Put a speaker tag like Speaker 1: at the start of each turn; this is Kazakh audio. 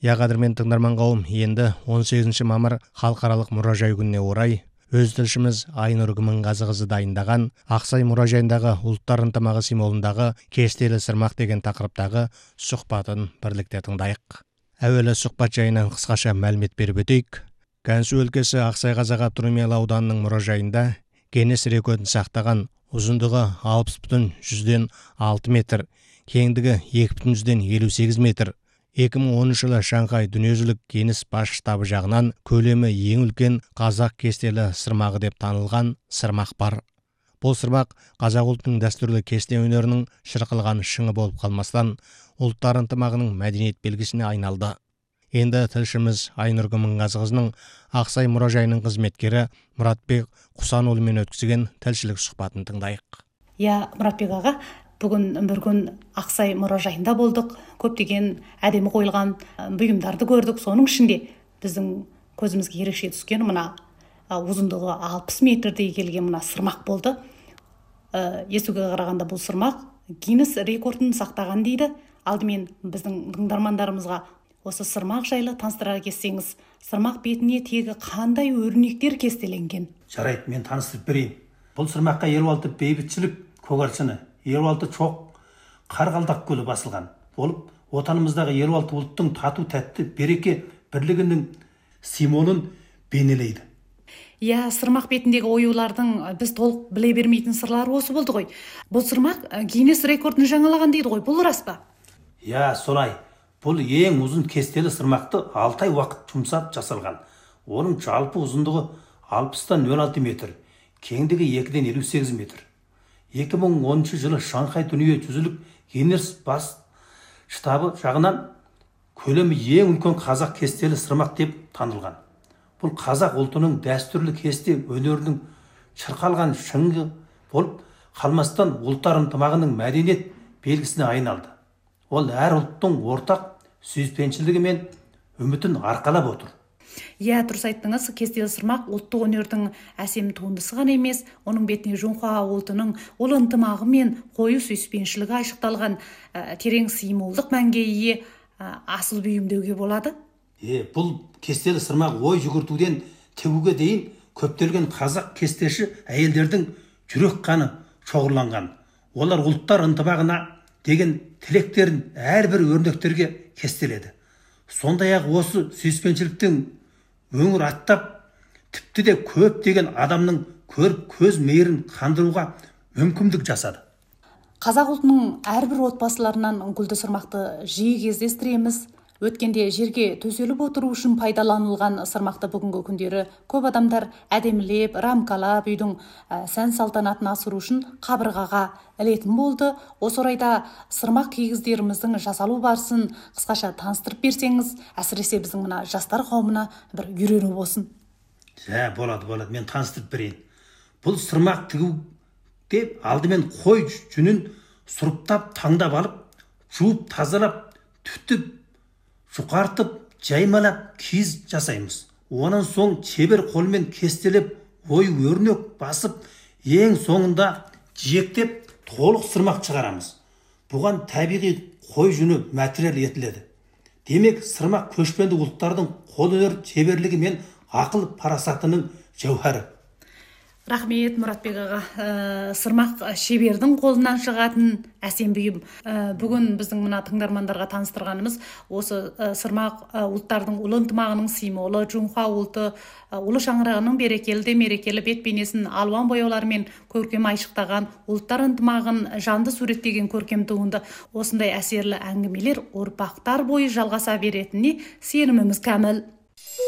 Speaker 1: Қадірмен тыңдарман қауым, енді 18 мамыр халықаралық мұражай күніне орай өз тілшіміз Айнұр Гүмінғазықызы дайындаған Ақсай мұражайындағы ұлттар ынтымағы символындағы кестелі сырмақ деген тақырыптағы сұхбатын бірлікте тыңдайық. Әуелі сұхбат жайынан қысқаша мәлімет беріп өтейік. Gansu өлкесі Ақсай Қазақ автономиялы ауданының мұражайында Гиннес рекордын сақтаған ұзындығы 60,6 метр, кеңдігі 2,58 метр. 2010 жылы Шанхай дүниежүзілік Гиннес бас штабы жағынан көлемі ең үлкен қазақ кестелі сырмағы деп танылған сырмақ бар. Бұл сырмақ қазақ ұлтының дәстүрлі кесте өнерінің шырқылған шыңы болып қалмастан, ұлттар ынтымағының мәдениет белгісіне айналды. Енді тілшіміз Айнұр Гүмінғазықызының Ақсай мұражайының қызметкері Мұратбек Құсанұлымен өткізген тілшілік сұхбатын тыңдайық.
Speaker 2: Мұратбек аға, бүгін бір күн Ақсай мұражайында болдық. Көптеген әдемі қойылған бұйымдарды көрдік. Соның ішінде біздің көзімізге ерекше түскен мына ұзындығы 60 метрдей келген мына сырмақ болды. Естуге қарағанда бұл сырмақ Гиннес рекордын сақтаған дейді. Алдымен біздің тыңдармандарымызға осы сырмақ жайлы таныстыра кетсеңіз, сырмақ бетіне тегі қандай өрнектер кестеленген?
Speaker 3: Жарайды, мен таныстырып берейін. Бұл сырмаққа 56 бейбітшілік көгарсыны, 56 чоқ қарғалдақ көлі басылған болып, отанымыздағы 56 ұлттың тату тәтті береке бірлігінің символын бейнелейді.
Speaker 2: Сырмақ бетіндегі оюлардың біз толық біле бермейтін сырлары осы болды ғой. Бұл сырмақ Гиннес рекордын жаңалаған дейді ғой, бұл рас па?
Speaker 3: Солай. Бұл ең ұзын кестелі сырмақты 6 ай уақыт жұмсап жасалған. Оның жалпы ұзындығы 60,06 метр, кеңдігі 2,58 метр. 2010 жылы Шанхай дүниежүзілік Гиннес бас штабы жағынан көлемі ең үлкен қазақ кестелі сырмақ деп танылған. Бұл қазақ ұлтының дәстүрлі кесте өнерінің шырқалған шыңы болып, қалмастан ұлттар ынтымағының мәдениет белгісіне айналды. Ол әр ұлттың ортақ сүйіспеншілігі мен үмітін арқалап отыр.
Speaker 2: Дұрыс айттыңыз, кестелі сырмақ ұлттық өнердің әсем туындысы ғана емес, оның бетіне жоңқа ұлтының ол ынтымағы мен қою сүйіспеншілігі айшықталған терең символдық мәнге ие асыл бұйым деуге болады.
Speaker 3: Бұл кестелі сырмақ ой жүгіртуден тігуге дейін көптелген қазақ кестеші әйелдердің жүрек қаны шоғырланған. Олар ұлттар ынтымағына деген тілектерін әрбір өрнектерге кестеледі. Сондай-ақ осы сүйіспеншіліктің өңір аттап, тіпті де көп деген адамның көріп көз мейірін қандыруға мүмкіндік жасады.
Speaker 2: Қазақ ұлтының әрбір отбасыларынан гүлді сырмақты жиі кездестіреміз. Өткенде жерге төселіп отыру үшін пайдаланылған сырмақты бүгінгі күндері көп адамдар әдемілеп, рамкалап, үйдің сән салтанатын асыру үшін қабырғаға ілетін болды. Осы орайда сырмақ кигіздеріміздің жасалу барысын қысқаша таныстырып берсеңіз, әсіресе біздің мына жастар қауымына бір үйрену болсын.
Speaker 3: Болады, мен таныстырып берейін. Бұл сырмақ тігуде алдымен қой жүнін сұрыптап, таңдап алып, жуып, тазалап, түтіп, жұқартып, жаймалап киіз жасаймыз. Онан соң шебер қолмен кестелеп, ой өрнек басып, ең соңында жиектеп, толық сырмақ шығарамыз. Бұған табиғи қой жүні материал етіледі. Демек, сырмақ көшпенді ұлттардың қол өнер шеберлігі мен ақыл парасатының жауһары.
Speaker 2: Рахмет, Мұратбек аға. Сырмақ шебердің қолынан шығатын әсем бұйым. Бүгін біздің мына тыңдармандарға таныстырғанымыз осы сырмақ ұлттардың ұлы ынтымағының символы, жоңқа ұлты, ұлы шаңырағының берекелі мерекелі бет бейнесін алуан бояулармен көркем айшықтаған, ұлттар ынтымағын жанды суреттеген көркем туынды. Осындай әсерлі әңгімелер ұрпақтар бойы жалғаса беретініне сеніміміз кәміл.